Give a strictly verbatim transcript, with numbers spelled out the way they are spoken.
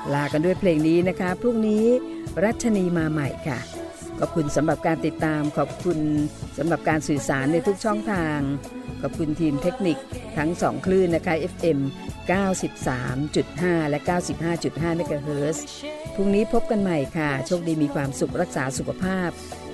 ลากันด้วยเพลงนี้นะคะพรุ่งนี้รัชนีมาใหม่ค่ะขอบคุณสำหรับการติดตามขอบคุณสำหรับการสื่อสารในทุกช่องทางขอบคุณทีมเทคนิคทั้งสองคลื่นนะคะ เอฟ เอ็ม เก้าสิบสามจุดห้า และ เก้าสิบห้าจุดห้า เมกะเฮิรตซ์พรุ่งนี้พบกันใหม่ค่ะโชคดีมีความสุขรักษาสุขภาพ